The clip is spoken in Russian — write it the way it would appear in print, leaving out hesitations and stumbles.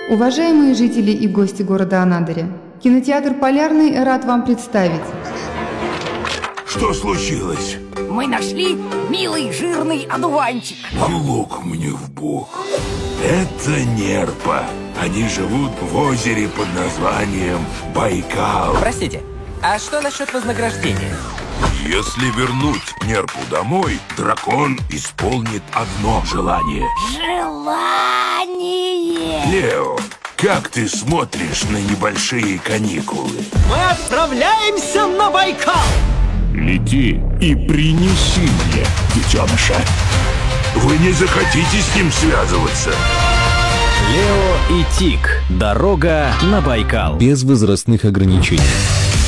Уважаемые жители и гости города Анадыря, кинотеатр «Полярный» рад вам представить. Что случилось? Мы нашли милый жирный одуванчик. Лук мне в бок. Это нерпа. Они живут в озере под названием Байкал. Простите, а что насчет вознаграждения? Если вернуть нерпу домой, дракон исполнит одно желание. Желание! Лео, как ты смотришь на небольшие каникулы? Мы отправляемся на Байкал! Лети и принеси мне детеныша. Вы не захотите с ним связываться? Лео и Тиг. Дорога на Байкал. Без возрастных ограничений.